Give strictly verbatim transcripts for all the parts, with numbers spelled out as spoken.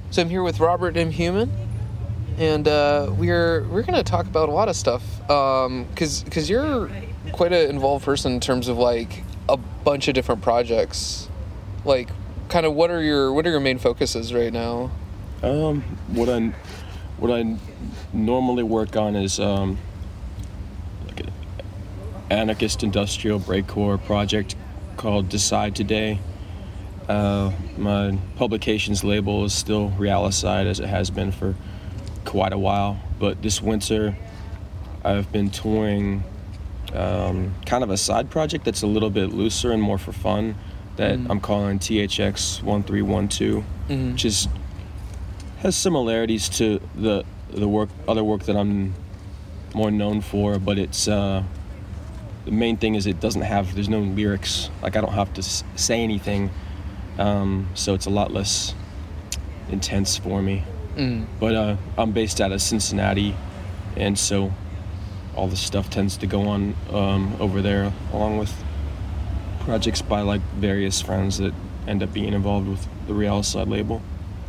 So I'm here with Robert M. Human, and uh, we're we're gonna talk about a lot of stuff. Um, cause cause you're quite an involved person in terms of like a bunch of different projects. Like, kind of what are your what are your main focuses right now? Um, what I what I normally work on is um, like an anarchist industrial breakcore project called Decide Today. Uh, my publications label is still Realicide, as it has been for quite a while, but this winter I've been touring um, kind of a side project that's a little bit looser and more for fun that mm. I'm calling T H X one three one two, mm-hmm. which is has similarities to the the work other work that I'm more known for, but it's uh, the main thing is it doesn't have there's no lyrics. Like, I don't have to s- say anything. Um, so it's a lot less intense for me. Mm. But uh, I'm based out of Cincinnati, and so all the stuff tends to go on um, over there, along with projects by like various friends that end up being involved with the Realicide label.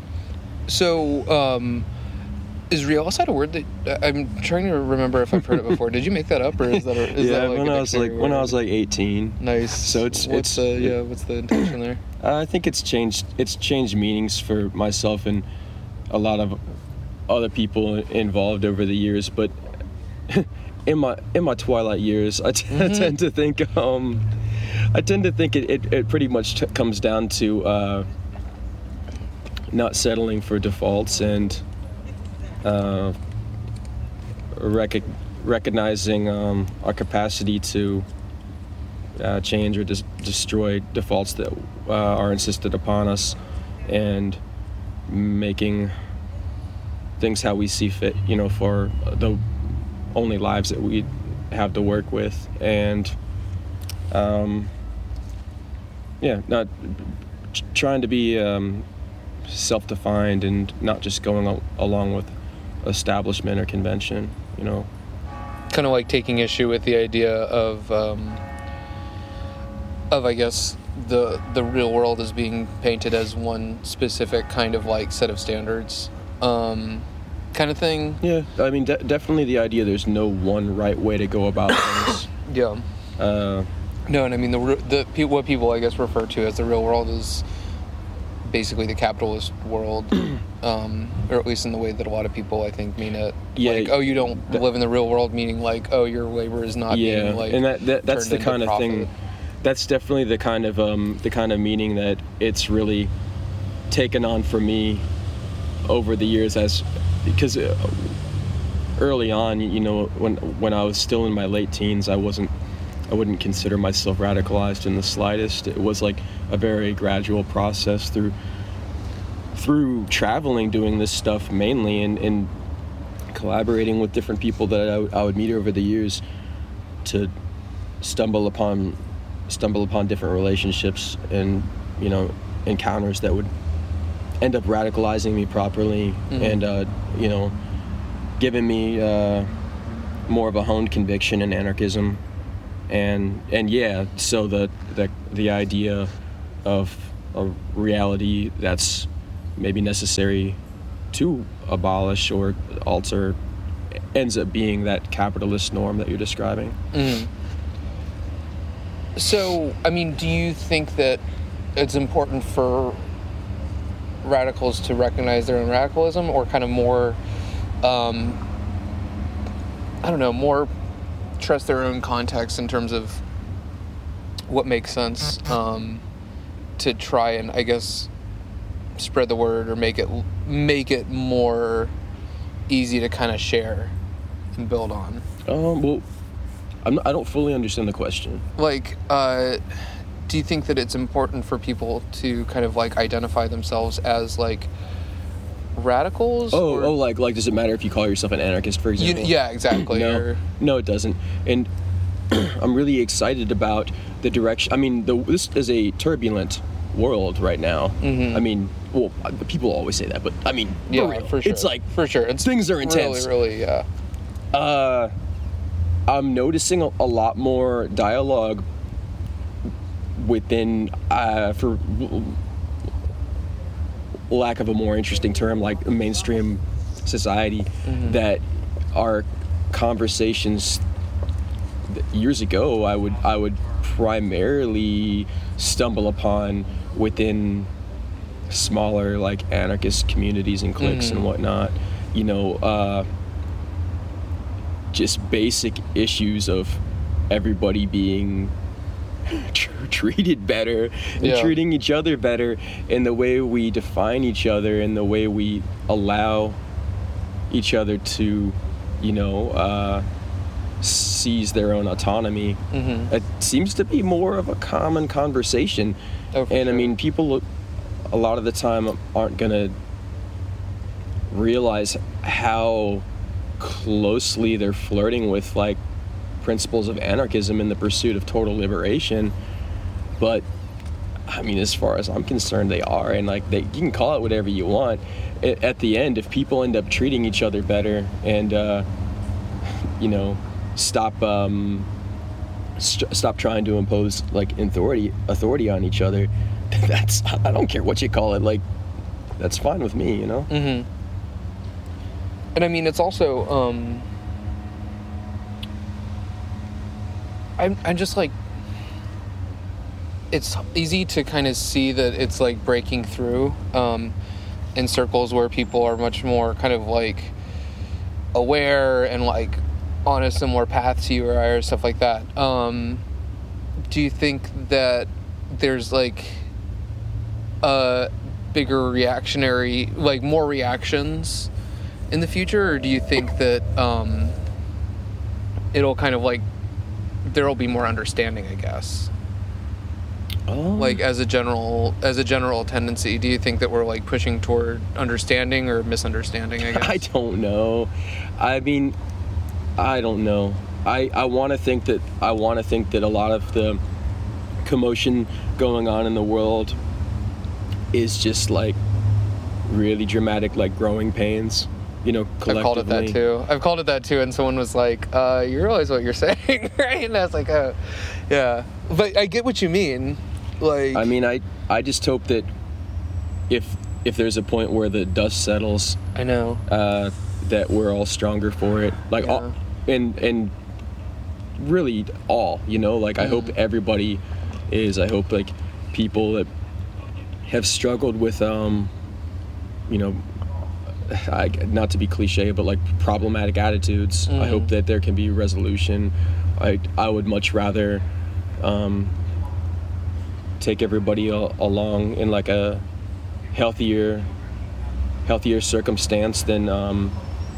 So, um, is Realicide a word that I'm trying to remember if I've heard it before? Did you make that up, or is that a, is yeah? that like when a I was like word? when I was like eighteen. Nice. So it's what's it's the it, yeah? What's the intention there? Uh, I think it's changed. It's changed meanings for myself and a lot of other people involved over the years. But in my in my twilight years, I, t- mm-hmm. I tend to think um, I tend to think it it, it pretty much t- comes down to uh, not settling for defaults and uh, rec- recognizing um, our capacity to uh, change or dis- destroy defaults that uh, are insisted upon us, and making things how we see fit, you know, for the only lives that we have to work with. And um, yeah, not trying to be um, self-defined and not just going al- along with establishment or convention, you know. Kind of like taking issue with the idea of, um, of I guess, the the real world is being painted as one specific kind of like set of standards, um, kind of thing. Yeah, I mean, de- definitely the idea there's no one right way to go about things. Yeah. Uh, no, and I mean the the what people I guess refer to as the real world is basically the capitalist world, um, or at least in the way that a lot of people, I think, mean it. Yeah. Like, oh, you don't that, live in the real world, meaning like, oh, your labor is not yeah, being like. And that, that that's the kind of profit. thing. That's definitely the kind of um, the kind of meaning that it's really taken on for me over the years, as because early on, you know, when when I was still in my late teens, I wasn't. I wouldn't consider myself radicalized in the slightest. It was like a very gradual process through through traveling, doing this stuff mainly, and, and collaborating with different people that I, w- I would meet over the years to stumble upon stumble upon different relationships and, you know, encounters that would end up radicalizing me properly, mm-hmm. and uh, you know, giving me uh, more of a honed conviction in anarchism. And and yeah, so the the the idea of a reality that's maybe necessary to abolish or alter ends up being that capitalist norm that you're describing. Mm. So, I mean, do you think that it's important for radicals to recognize their own radicalism, or kind of more, um, I don't know, more trust their own context in terms of what makes sense, um, to try and, I guess, spread the word or make it make it more easy to kind of share and build on? Um, well, I'm not, I don't fully understand the question. Like, uh, do you think that it's important for people to kind of like identify themselves as like radicals? Oh, or? oh, like, like, does it matter if you call yourself an anarchist, for example? You, yeah, exactly. no, or... no, it doesn't. And I'm really excited about the direction. I mean, the, this is a turbulent world right now. Mm-hmm. I mean, well, people always say that, but I mean, yeah, for real. For sure. It's like for sure, it's things are intense. Really, really, yeah. Uh, I'm noticing a, a lot more dialogue within uh, for lack of a more interesting term, like mainstream society, mm-hmm. that our conversations years ago I would I would primarily stumble upon within smaller like anarchist communities and cliques mm-hmm. and whatnot, you know, uh, just basic issues of everybody being treated better and yeah. treating each other better, and the way we define each other and the way we allow each other to, you know, uh, seize their own autonomy. Mm-hmm. It seems to be more of a common conversation. Oh, and sure. I mean, people look, a lot of the time aren't gonna realize how closely they're flirting with like principles of anarchism in the pursuit of total liberation. But I mean, as far as I'm concerned, they are, and like they, you can call it whatever you want. At, at the end, if people end up treating each other better and uh, you know, stop um, st- stop trying to impose like authority authority on each other, that's, I don't care what you call it, like that's fine with me, you know. Mm-hmm. And I mean, it's also um, I'm I'm just like, it's easy to kind of see that it's like breaking through um, in circles where people are much more kind of like aware and like on a similar path to you or I or stuff like that. Um, do you think that there's like a bigger reactionary, like more reactions in the future, or do you think that um, it'll kind of like there'll be more understanding, I guess? Oh. Like as a general as a general tendency, do you think that we're like pushing toward understanding or misunderstanding, I guess? I don't know. I mean, I don't know. I, I want to think that I want to think that a lot of the commotion going on in the world is just like really dramatic, like growing pains, you know, collectively. I've called it that too. I've called it that too, and someone was like, uh, you realize what you're saying, right? And I was like, oh, yeah. But I get what you mean. Like, I mean, I, I just hope that if if there's a point where the dust settles, I know, uh, that we're all stronger for it. Like, yeah. all, and and really all, you know, like, mm. I hope everybody is. I hope, like, people that have struggled with, um, you know, I, not to be cliche, but, like, problematic attitudes. Mm. I hope that there can be resolution. I, I would much rather um, take everybody al- along in, like, a healthier, healthier circumstance than um,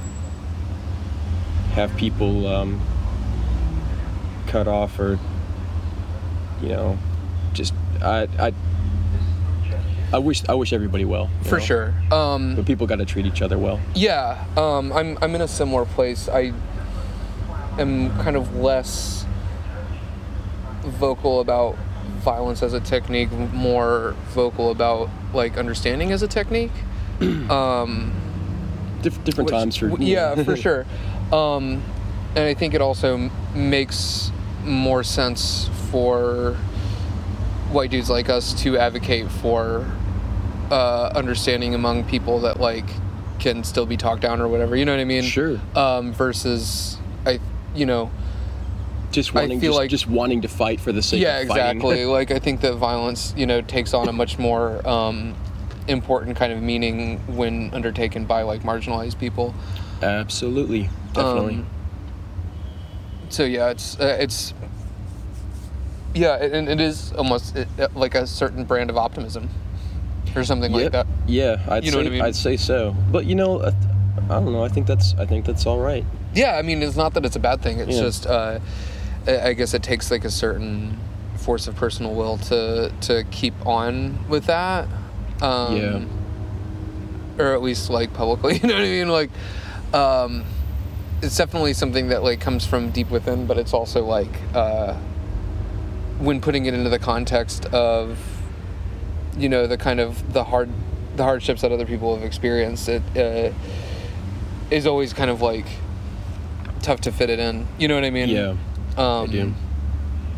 have people um, cut off or, you know, just I I I wish I wish everybody well. For know? sure. Um, but people got to treat each other well. Yeah, um, I'm I'm in a similar place. I am kind of less vocal about violence as a technique, more vocal about like understanding as a technique. Um, Dif- different which, times for w- yeah, for sure. Um, and I think it also m- makes more sense for white dudes like us to advocate for uh, understanding among people that like can still be talked down or whatever. You know what I mean? Sure. Um, versus, I, you know, just wanting, I feel just, like, just wanting to fight for the sake yeah, of fighting. exactly. Like, I think that violence, you know, takes on a much more um, important kind of meaning when undertaken by like marginalized people. Absolutely, definitely. Um, so yeah, it's uh, it's yeah, and it, it is almost it, like a certain brand of optimism, or something yep. like that. Yeah, I'd you know say what I mean? I'd say so. But you know, I, I don't know. I think that's I think that's all right. Yeah, I mean, it's not that it's a bad thing. It's yeah. just, uh, I guess it takes like a certain force of personal will to to keep on with that. Um, yeah. Or at least like publicly, you know what I mean? Like, um, it's definitely something that like comes from deep within, but it's also like uh, when putting it into the context of, you know, the kind of the hard the hardships that other people have experienced, it uh, is always kind of like tough to fit it in. You know what I mean? Yeah. Um, I do.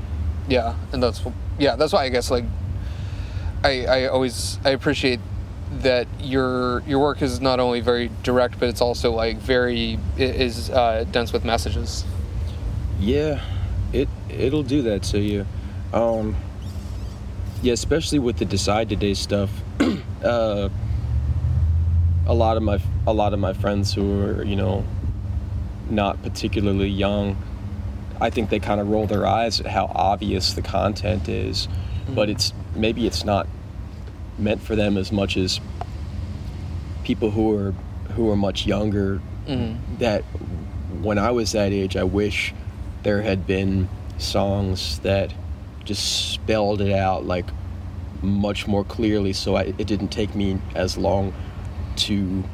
Yeah, and that's yeah, that's why I guess like I I always I appreciate that your your work is not only very direct, but it's also like very is uh, dense with messages. Yeah, it it'll do that to you. Um, yeah, especially with the Decide Today stuff. uh, a lot of my a lot of my friends who are, you know, not particularly young, I think they kind of roll their eyes at how obvious the content is, mm-hmm. but it's maybe it's not meant for them as much as people who are who are much younger. Mm-hmm. That when I was that age, I wish there had been songs that just spelled it out like much more clearly, so I, it didn't take me as long to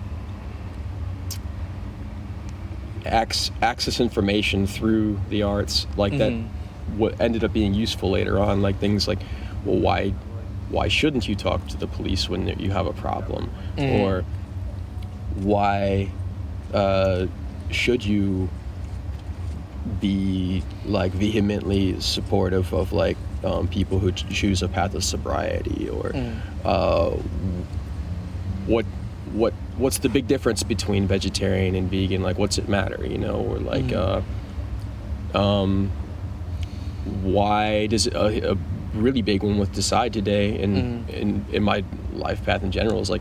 ac- access information through the arts like mm-hmm. that. What ended up being useful later on, like things like, well, why why shouldn't you talk to the police when you have a problem, mm-hmm. or why uh, should you be like vehemently supportive of like um, people who ch- choose a path of sobriety, or mm. uh, what what what's the big difference between vegetarian and vegan? Like, what's it matter, you know? Or like, mm. uh, um, why does it, a, a really big one with Decide Today and mm. in in my life path in general is like,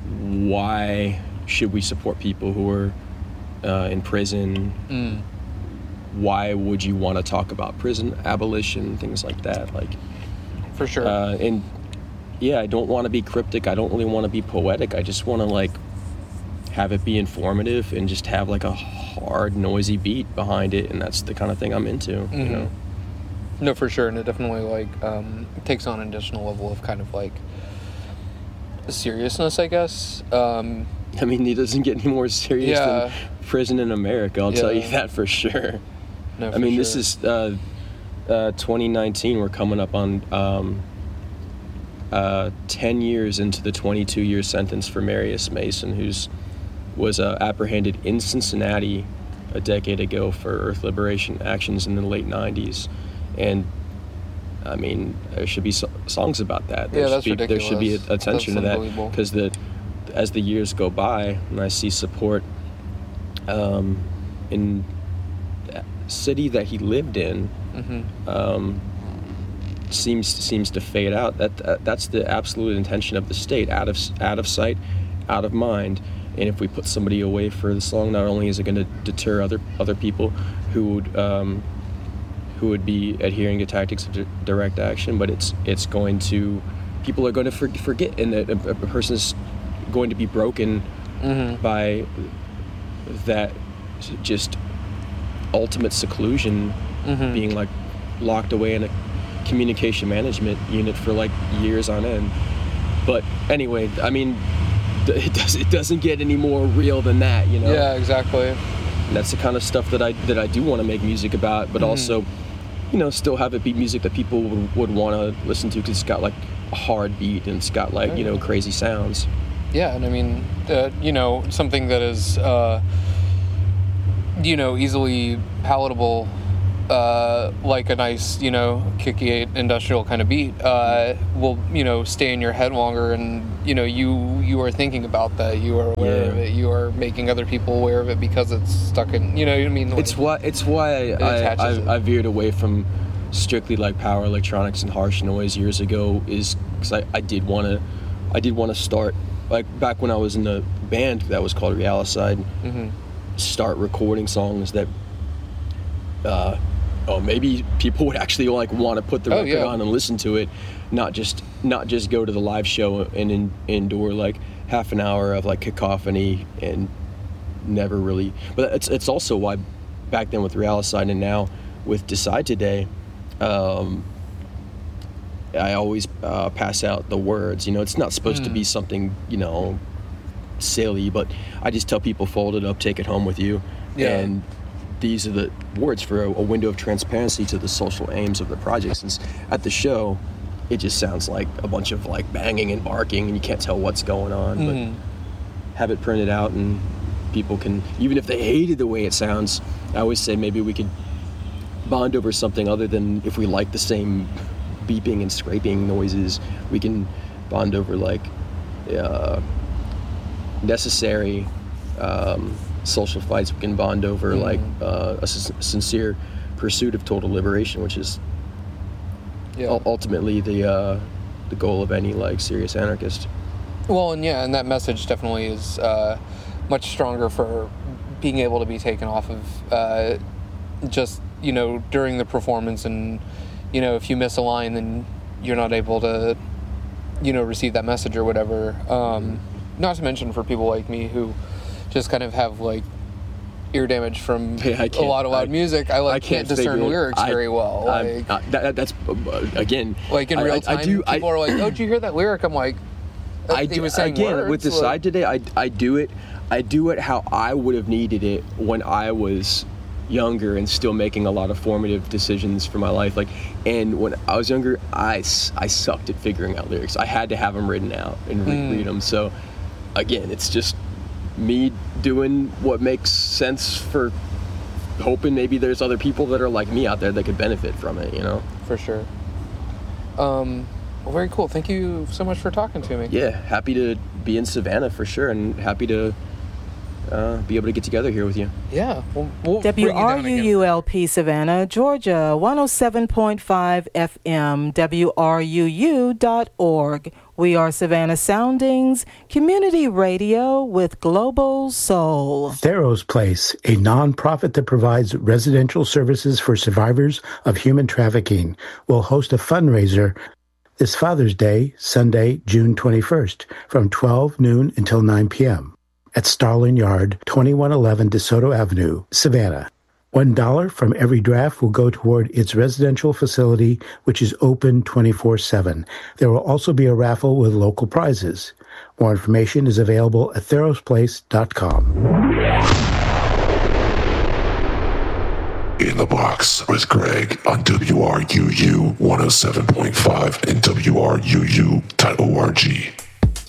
why should we support people who are uh, in prison? Mm. Why would you want to talk about prison abolition, things like that? Like, for sure. Uh, and yeah, I don't want to be cryptic. I don't really want to be poetic. I just want to like have it be informative and just have like a hard, noisy beat behind it, and that's the kind of thing I'm into. Mm-hmm. You know. No, for sure, and it definitely like um, takes on an additional level of kind of like seriousness, I guess. Um, I mean, it doesn't get any more serious yeah. than prison in America. I'll yeah. tell you that for sure. No, I mean, sure. this is uh, uh, twenty nineteen. We're coming up on um, uh, ten years into the twenty-two year sentence for Marius Mason, who's was uh, apprehended in Cincinnati a decade ago for Earth Liberation actions in the late nineties. And I mean, there should be so- songs about that. There yeah, should that's be, ridiculous. There should be a- attention that's to that, because the as the years go by and I see support um, in the city that he lived in, mm-hmm. um, seems seems to fade out. That, that that's the absolute intention of the state: out of out of sight, out of mind. And if we put somebody away for the song, not only is it going to deter other other people who would um, who would be adhering to tactics of d- direct action, but it's it's going to people are going to for, forget, and a, a person's going to be broken mm-hmm. by that just ultimate seclusion, mm-hmm. being like locked away in a communication management unit for like years on end. But anyway, I mean, it does it doesn't get any more real than that, you know? Yeah, exactly. And that's the kind of stuff that I that I do want to make music about, but mm-hmm. also, you know, still have it be music that people would, would want to listen to, because it's got like a hard beat and it's got like, you know, crazy sounds. Yeah, and I mean, uh, you know, something that is, uh, you know, easily palatable, uh, like a nice, you know, kicky industrial kind of beat, uh, will, you know, stay in your head longer, and, you know, you you are thinking about that, you are aware yeah. of it, you are making other people aware of it because it's stuck in, you know what I mean? Like, it's why it's why I I, I, I veered away from strictly like power electronics and harsh noise years ago, is because I, I did want to I did want to start, like back when I was in a band that was called Realicide, mm-hmm. start recording songs that uh, oh maybe people would actually like want to put the oh, record yeah. on and listen to it, not just not just go to the live show and in, endure like half an hour of like cacophony and never really. But it's it's also why back then with Realicide and now with Decide Today, um, I always uh, pass out the words. You know, it's not supposed mm. to be something, you know, silly, but I just tell people, fold it up, take it home with you. Yeah. And these are the words for a, a window of transparency to the social aims of the project. Since at the show, it just sounds like a bunch of like banging and barking, and you can't tell what's going on. Mm. But have it printed out, and people can, even if they hated the way it sounds, I always say maybe we could bond over something other than if we like the same beeping and scraping noises. We can bond over like uh, necessary um, social fights we can bond over, mm-hmm. like uh, a s- sincere pursuit of total liberation, which is yeah. u- ultimately the uh, the goal of any like serious anarchist. Well, and yeah, and that message definitely is uh, much stronger for being able to be taken off of uh, just, you know, during the performance, and, you know, if you miss a line, then you're not able to, you know, receive that message or whatever. Um, not to mention for people like me who just kind of have, like, ear damage from hey, a lot of loud I, music. I, like, I can't, can't discern lyrics I, very well. Like, uh, that, that's, uh, again... Like, in real I, time, I do, people I, are like, oh, did you hear that lyric? I'm like... I do, again, words, with Decide like, Today, I, I do it I do it how I would have needed it when I was younger and still making a lot of formative decisions for my life. Like, and when I was younger, I, I sucked at figuring out lyrics. I had to have them written out and re- mm. read them. So, again, it's just me doing what makes sense, for hoping maybe there's other people that are like me out there that could benefit from it, you know? For sure. Um... Well, very cool. Thank you so much for talking to me. Yeah, happy to be in Savannah for sure, and happy to uh, be able to get together here with you. Yeah. We'll, we'll W R U U L P Savannah, Georgia, one oh seven point five F M, W R U U dot org. We are Savannah Soundings, community radio with global soul. Theros Place, a nonprofit that provides residential services for survivors of human trafficking, will host a fundraiser this Father's Day, Sunday, June twenty-first, from twelve noon until nine p.m. at Starlin Yard, twenty-one eleven DeSoto Avenue, Savannah. One dollar from every draft will go toward its residential facility, which is open twenty-four seven. There will also be a raffle with local prizes. More information is available at theros place dot com. In the Box with Greg on W R U U one oh seven point five and W R U U dot org.